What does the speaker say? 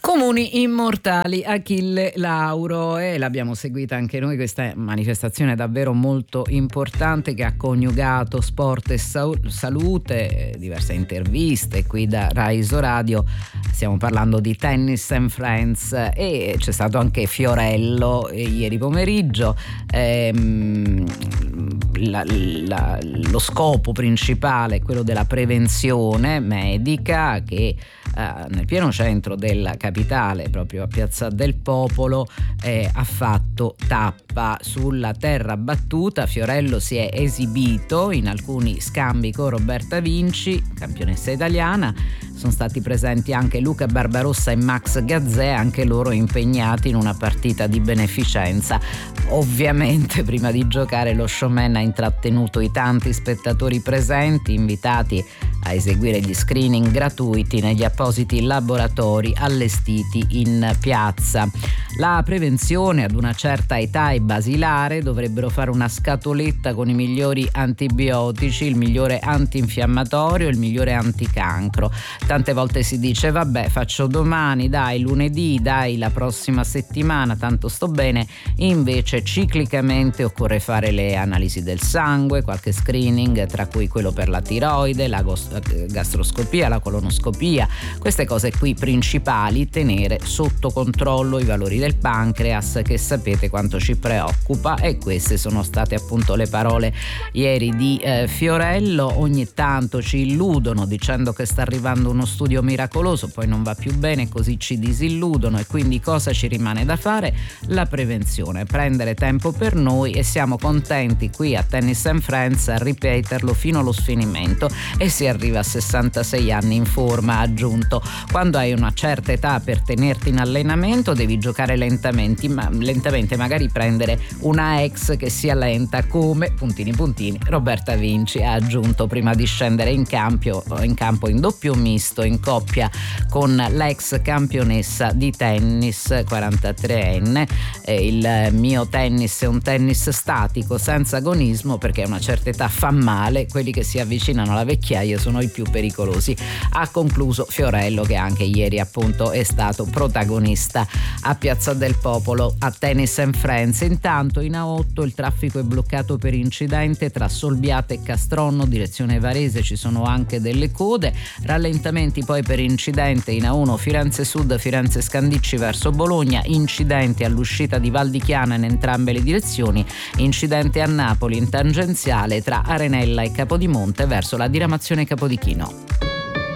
Comuni immortali, Achille Lauro, e l'abbiamo seguita anche noi, questa manifestazione davvero molto importante che ha coniugato sport e salute, diverse interviste qui da Rai Isoradio. Stiamo parlando di Tennis and Friends e c'è stato anche Fiorello ieri pomeriggio. Lo scopo principale è quello della prevenzione medica che nel pieno centro della capitale, proprio a Piazza del Popolo, ha fatto tappa sulla terra battuta. Fiorello si è esibito in alcuni scambi con Roberta Vinci, campionessa italiana. Sono stati presenti anche Luca Barbarossa e Max Gazzè, anche loro impegnati in una partita di beneficenza. Ovviamente prima di giocare lo showman ha intrattenuto i tanti spettatori presenti, invitati a eseguire gli screening gratuiti negli appositi laboratori allestiti in piazza. La prevenzione ad una certa età è basilare, dovrebbero fare una scatoletta con i migliori antibiotici, il migliore antinfiammatorio, il migliore anticancro. Tante volte si dice vabbè, faccio domani, dai lunedì, dai la prossima settimana, tanto sto bene. Invece ciclicamente occorre fare le analisi del sangue, qualche screening, tra cui quello per la tiroide, la gastroscopia, la colonoscopia, queste cose qui principali, tenere sotto controllo i valori del pancreas, che sapete quanto ci preoccupa, e queste sono state appunto le parole ieri di Fiorello. Ogni tanto ci illudono dicendo che sta arrivando uno studio miracoloso, poi non va più bene, così ci disilludono, e quindi cosa ci rimane da fare? La prevenzione, prendere tempo per noi, e siamo contenti qui a Tennis and Friends a ripeterlo fino allo sfinimento, e si arriva a 66 anni in forma, ha aggiunto. Quando hai una certa età, per tenerti in allenamento devi giocare lentamente, magari prendere una ex che sia lenta come Roberta Vinci, ha aggiunto prima di scendere in campo in doppio misto in coppia con l'ex campionessa di tennis 43enne. Il mio tennis è un tennis statico, senza agonismo, perché a una certa età fa male, quelli che si avvicinano alla vecchiaia sono i più pericolosi, ha concluso Fiorello, che anche ieri appunto è stato protagonista a Piazza del Popolo a Tennis and Friends. Intanto in A8 il traffico è bloccato per incidente tra Solbiate e Castronno, direzione Varese, ci sono anche delle code, rallentamenti poi per incidente in A1 Firenze Sud, Firenze Scandicci verso Bologna, incidenti all'uscita di Val di Chiana in entrambe le direzioni, incidente a Napoli in tangenziale tra Arenella e Capodimonte verso la diramazione Capodichino.